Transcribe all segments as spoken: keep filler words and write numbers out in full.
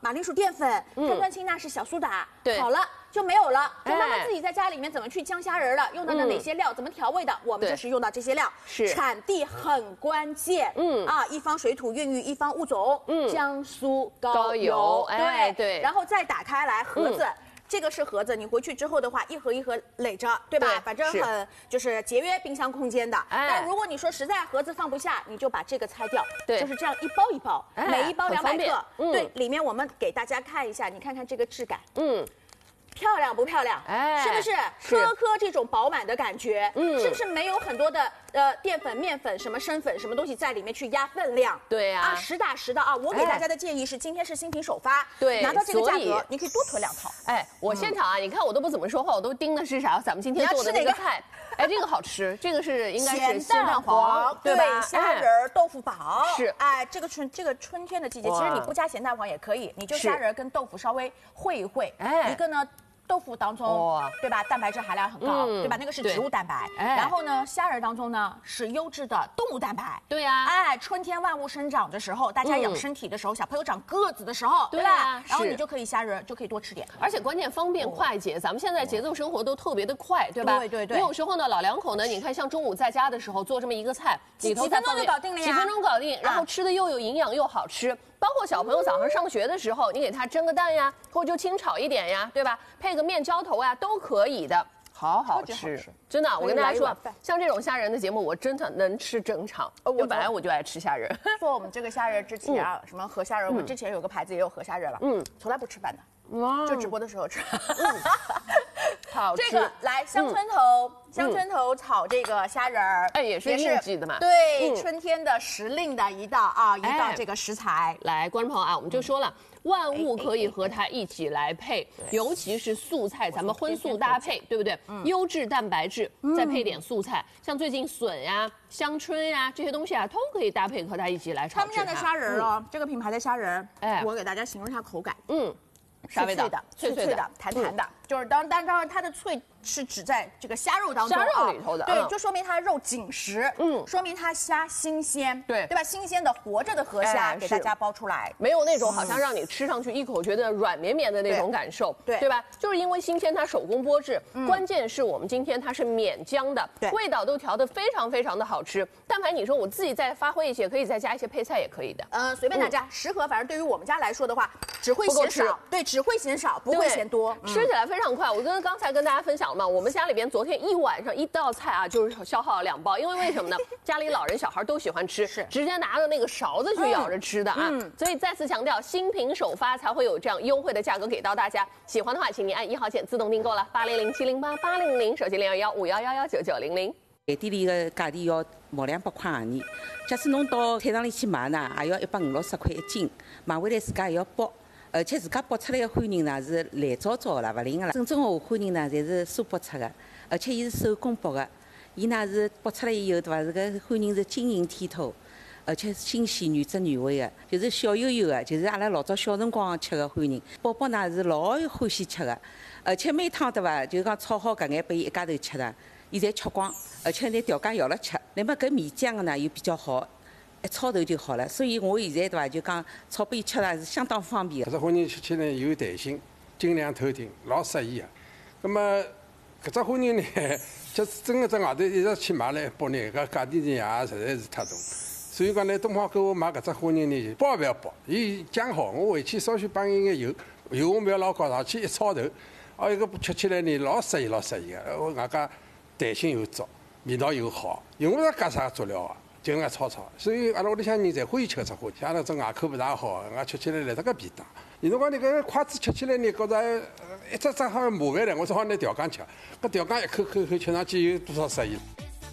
马铃薯淀粉、碳酸氢钠是小苏打， 对， 好了。 就没有了，就慢慢自己在家里面怎么去姜虾仁了，用到的哪些料，怎么调味的，我们就是用到这些料。 是产地很关键，嗯啊，一方水土孕育一方物种，嗯，江苏高邮， 哎对， 然后再打开来盒子。 这个是盒子，你回去之后的话，一盒一盒垒着，对吧？对反正很就是节约冰箱空间的。哎、但如果你说实在盒子放不下，你就把这个拆掉，对，就是这样一包一包，哎、每一包两百克。嗯、对，里面我们给大家看一下，你看看这个质感，嗯。 漂亮不漂亮？哎，是不是颗颗这种饱满的感觉？嗯，是不是没有很多的呃淀粉、面粉、什么生粉、什么东西在里面去压分量？对呀，啊，实打实的啊！我给大家的建议是，今天是新品首发，对，拿到这个价格，你可以多囤两套。 哎，我现场啊，你看我都不怎么说话，我都盯的是啥？咱们今天做的那个菜，哎，这个好吃，这个是应该是咸蛋黄，对，虾仁豆腐煲是， 哎，这个春这个春天的季节，其实你不加咸蛋黄也可以，你就虾仁跟豆腐稍微烩一烩，哎，一个呢。 豆腐当中，对吧？蛋白质含量很高，对吧？那个是植物蛋白。然后呢，虾仁当中呢是优质的动物蛋白。对呀，哎，春天万物生长的时候，大家养身体的时候，小朋友长个子的时候，对吧？然后你就可以虾仁就可以多吃点， 而且关键方便快捷。咱们现在节奏生活都特别的快，对吧？ 对对对。 你有时候呢，老两口呢，你看像中午在家的时候做这么一个菜， 里头几分钟就搞定了呀， 几分钟搞定，然后吃的又有营养又好吃。 包括小朋友早上上学的时候，你给他蒸个蛋呀，或者就清炒一点呀，对吧？配个面浇头呀，都可以的，好好吃，真的。我跟大家说，像这种虾仁的节目，我真的能吃整场。我本来我就爱吃虾仁。 做我们这个虾仁之前啊，什么河虾仁，我之前有个牌子也有河虾仁了，嗯，从来不吃饭的，哇，就直播的时候吃。 好吃。 这个来香椿头，香椿头炒这个虾仁儿， 哎，也是应季的嘛。 对，春天的时令的一道啊，一道这个食材。 来，观众朋友啊，我们就说了。 万物可以和它一起来配，尤其是素菜，咱们荤素搭配，对不对？优质蛋白质，再配点素菜，像最近笋呀、香椿呀这些东西啊，都可以搭配和它一起来炒。 他们家的虾仁哦，这个品牌的虾仁，哎，我给大家形容一下口感，嗯， 啥味道？ 脆脆的，弹弹的，就是当当当然它的脆。 是指在这个虾肉当中， 虾肉里头的， 对，就说明它的肉紧实，嗯，说明它虾新鲜，对，对吧？新鲜的活着的河虾给大家包出来， 没有那种好像让你吃上去一口觉得软绵绵的那种感受，对，对吧？就是因为新鲜，它手工剥制，关键是我们今天它是免浆的，味道都调得非常非常的好吃。蛋白你说我自己再发挥一些，可以再加一些配菜也可以的， 呃，随便大家适合，反正对于我们家来说的话，只会嫌少，对，只会嫌少，不会嫌多， 吃起来非常快。我跟刚才跟大家分享了嘛，我们家里边。 昨天一晚上一道菜啊，就是消耗了两包，因为为什么呢？家里老人小孩都喜欢吃，是直接拿着那个勺子去舀着吃的啊。嗯、所以再次强调，新品首发才会有这样优惠的价格给到大家。喜欢的话，请您按一号键自动订购了，八零零七零八八零零，手机零幺幺五幺幺幺九九零零。 饭店里的价钿要毛两百块洋钿，假使侬到菜场里去买呢，也要一百五六十块一斤，买回来自家也要剥。 而且自家剥出来的欢仁呢是烂糟糟的啦，勿灵个啦。真正的欢仁呢，侪是酥剥出的，而且伊是手工剥的。伊呢是剥出来以后，对伐？这个欢仁是晶莹剔透，而且新鲜原汁原味的，就是小油油的，就是阿拉老早小辰光吃的欢仁。宝宝呢是老欢喜吃的，而且每趟对伐？就讲炒好搿眼拨伊一家头吃的，伊侪吃光，而且拿调羹舀了吃。那么搿面浆的呢又比较好。 一炒头就好了，所以我现在对伐，就讲炒拨伊吃了是相当方便的。 搿只欢仁吃起来有弹性，精酿透顶，老适宜个。那么搿只欢仁呢，就是真个在外头一直去买来剥呢，搿价钿呢也实在是太大。所以讲呢，东方购物买搿只欢仁呢，剥也勿要剥，伊浆好，我回去稍许放一眼油，油温勿要老高，上去一炒头，哦，一个吃起来呢老适宜，老适宜个。我外加弹性又足，味道又好，用勿着加啥佐料啊。 就搿炒炒，所以阿拉屋里向人侪欢喜吃搿只花像那种外口勿大好，俺吃起来来得个便当。有辰光你搿筷子吃起来呢，觉着一只只好像麻烦了，我只好拿调羹吃。搿调羹一口口口吃上去有多少适意？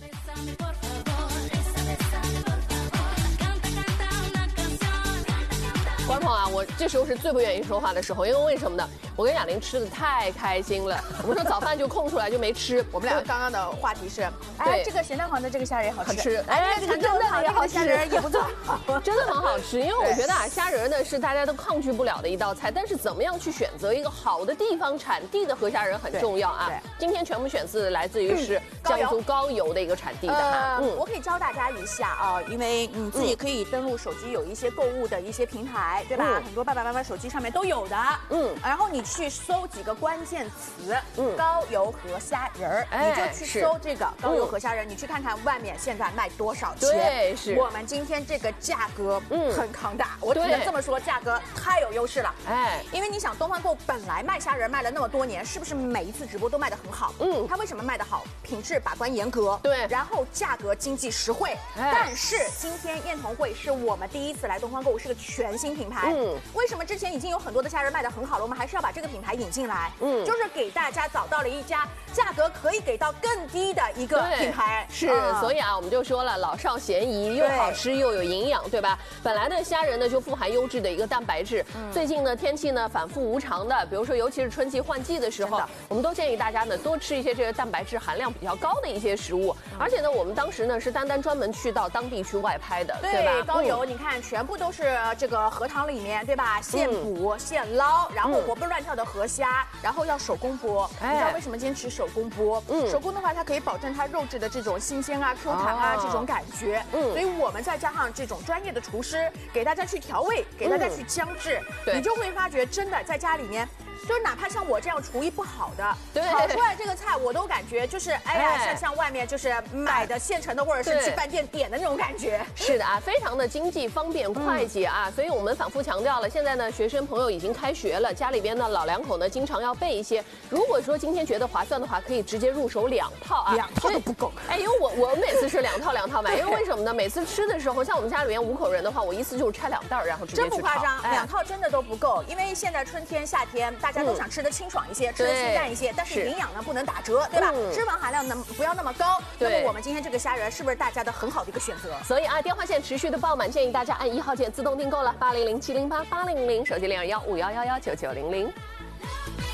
观众朋友啊，我这时候是最不愿意说话的时候，因为为什么呢？我跟雅玲吃的太开心了，我们说早饭就空出来就没吃。 我们俩刚刚的话题是，哎，这个咸蛋黄的这个虾仁也好吃， 吃，哎，这个真的也好吃， 虾仁也不错， 真的很好吃。因为我觉得啊，虾仁呢是大家都抗拒不了的一道菜，但是怎么样去选择一个好的地方产地的河虾仁很重要啊。今天全部选自来自于是江苏高邮的一个产地的哈。 嗯，我可以教大家一下啊，因为你自己可以登录手机有一些购物的一些平台。对对吧？嗯、很多爸爸妈妈手机上面都有的。嗯，然后你去搜几个关键词，嗯，高邮河虾仁儿，哎、你就去搜这个高邮河虾仁，嗯、你去看看外面现在卖多少钱。 对，是。 我们今天这个价格，嗯，很扛大，我只能这么说，价格太有优势了。哎，因为你想，东方购本来卖虾仁卖了那么多年，是不是每一次直播都卖得很好？嗯，它为什么卖得好？品质把关严格， 对， 然后价格经济实惠。哎、但是今天燕彤会是我们第一次来东方购物，是个全新品牌。嗯，为什么之前已经有很多的虾仁卖得很好了，我们还是要把这个品牌引进来？嗯，就是给大家找到了一家价格可以给到更低的一个品牌。 是，嗯、所以啊，我们就说了，老少咸宜，又好吃又有营养，对吧？本来的虾仁呢就富含优质的一个蛋白质。嗯、最近呢天气呢反复无常的，比如说尤其是春季换季的时候，我们都建议大家呢多吃一些这个蛋白质含量比较高的一些食物。嗯、而且呢，我们当时呢是单单专门去到当地去外拍的，对, 对吧？ 高邮，嗯、你看全部都是这个河塘里面，对吧？现捕、嗯、现捞，然后活蹦乱跳的河虾，然后要手工剥。哎、你知道为什么坚持手工剥？嗯，手工的话，它可以保证它肉质的这种新鲜啊、Q 弹啊、哦、这种感觉。嗯，所以我们再加上这种专业的厨师给大家去调味，给大家去姜制，嗯、你就会发觉真的在家里面。就是哪怕像我这样厨艺不好的，炒出来这个菜，我都感觉就是哎呀，像像外面就是买的现成的，或者是去饭店点的那种感觉。 是的啊，非常的经济、方便、快捷啊。所以我们反复强调了，现在呢，学生朋友已经开学了，家里边呢老两口呢经常要备一些。如果说今天觉得划算的话，可以直接入手两套啊， 两套都不够。 哎，因为我我每次是两套两套买，因为为什么呢？每次吃的时候，像我们家里面五口人的话，我一次就是拆两袋，然后直接去炒。 真不夸张，两套真的都不够，因为现在春天、夏天大家都想吃的清爽一些，吃的清淡一些，但是营养呢不能打折，对吧？嗯、脂肪含量呢不要那么高。那么我们今天这个虾仁是不是大家的很好的一个选择？ 所以啊，电话线持续的爆满，建议大家按一号键自动订购了，八零零七零八八零零，手机零二幺五幺幺幺九九零零。